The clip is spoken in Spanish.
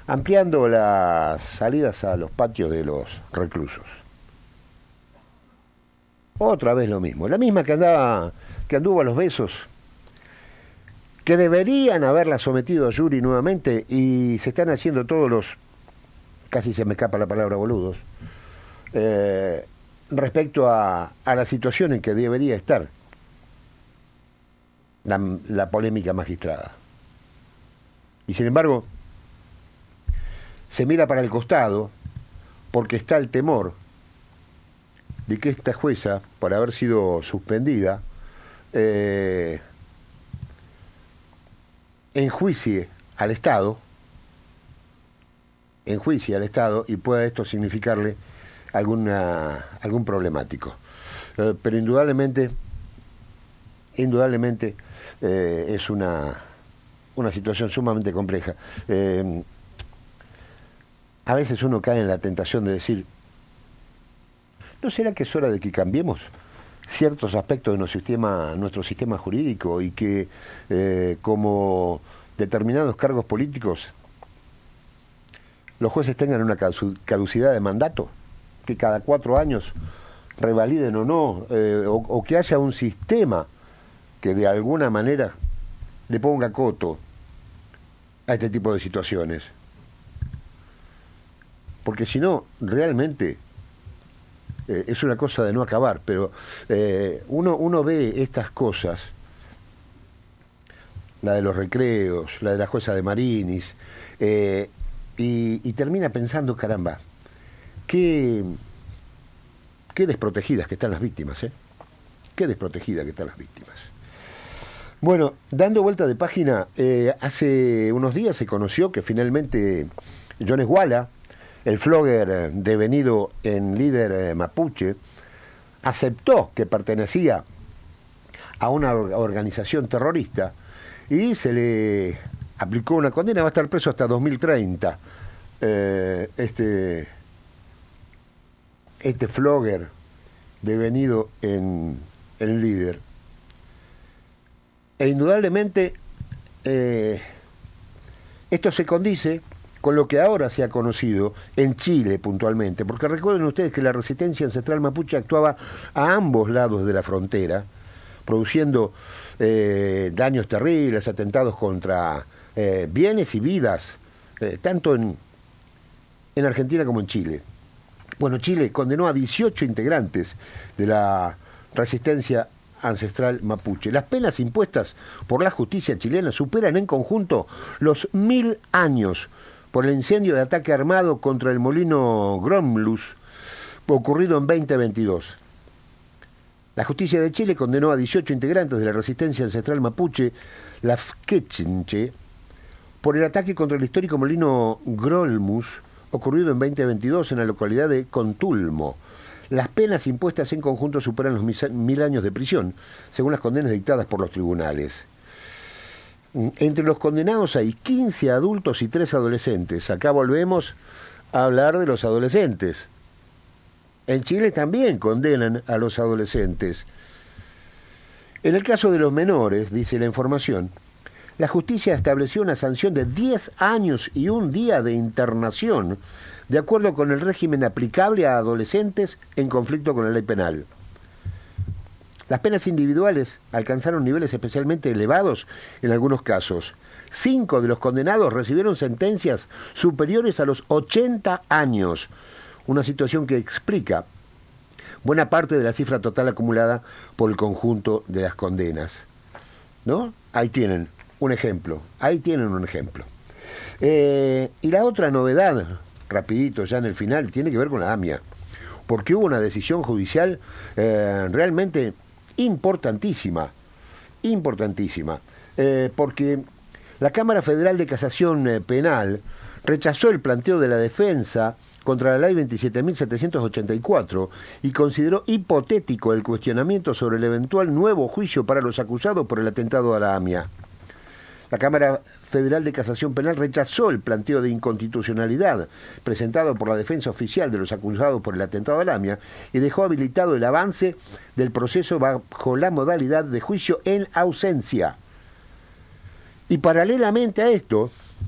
ampliando las salidas a los patios de los reclusos. Otra vez lo mismo, la misma que anduvo a los besos, que deberían haberla sometido a Yuri nuevamente y se están haciendo todos los, casi se me escapa la palabra boludos, respecto a la situación en que debería estar la polémica magistrada. Y sin embargo, se mira para el costado porque está el temor de que esta jueza, por haber sido suspendida, enjuicie al Estado y pueda esto significarle algún problemático. Pero indudablemente es una situación sumamente compleja. A veces uno cae en la tentación de decir, ¿no será que es hora de que cambiemos ciertos aspectos de nuestro sistema jurídico y que como determinados cargos políticos los jueces tengan una caducidad de mandato, que cada 4 años revaliden o no, o que haya un sistema que de alguna manera le ponga coto a este tipo de situaciones? Porque si no, realmente es una cosa de no acabar, pero uno ve estas cosas, la de los recreos, la de la jueza de Marinis, y termina pensando, caramba, qué desprotegidas que están las víctimas, qué desprotegidas que están las víctimas. Bueno, dando vuelta de página, hace unos días se conoció que finalmente John Esguala, el flogger devenido en líder mapuche, aceptó que pertenecía a una organización terrorista y se le aplicó una condena. Va a estar preso hasta 2030. Este flogger devenido en líder. E indudablemente esto se condice con lo que ahora se ha conocido en Chile puntualmente, porque recuerden ustedes que la resistencia ancestral mapuche actuaba a ambos lados de la frontera, produciendo daños terribles, atentados contra bienes y vidas, tanto en Argentina como en Chile. Bueno, Chile condenó a 18 integrantes de la resistencia ancestral mapuche. Las penas impuestas por la justicia chilena superan en conjunto los 1000 años por el incendio de ataque armado contra el molino Gromlus ocurrido en 2022. La justicia de Chile condenó a 18 integrantes de la resistencia ancestral mapuche, la Fquechinche, por el ataque contra el histórico molino Grolmus ocurrido en 2022 en la localidad de Contulmo. Las penas impuestas en conjunto superan los 1000 años de prisión, según las condenas dictadas por los tribunales. Entre los condenados hay 15 adultos y 3 adolescentes. Acá volvemos a hablar de los adolescentes. En Chile también condenan a los adolescentes. En el caso de los menores, dice la información, la justicia estableció una sanción de 10 años y 1 día de internación, de acuerdo con el régimen aplicable a adolescentes en conflicto con la ley penal. Las penas individuales alcanzaron niveles especialmente elevados en algunos casos. 5 de los condenados recibieron sentencias superiores a los 80 años, una situación que explica buena parte de la cifra total acumulada por el conjunto de las condenas. ¿No? Ahí tienen un ejemplo. Y la otra novedad, rapidito ya en el final, tiene que ver con la AMIA, porque hubo una decisión judicial realmente importantísima, porque la Cámara Federal de Casación Penal rechazó el planteo de la defensa contra la Ley 27.784 y consideró hipotético el cuestionamiento sobre el eventual nuevo juicio para los acusados por el atentado a la AMIA. La Cámara Federal de Casación Penal rechazó el planteo de inconstitucionalidad presentado por la defensa oficial de los acusados por el atentado a la AMIA y dejó habilitado el avance del proceso bajo la modalidad de juicio en ausencia. Y paralelamente a esto,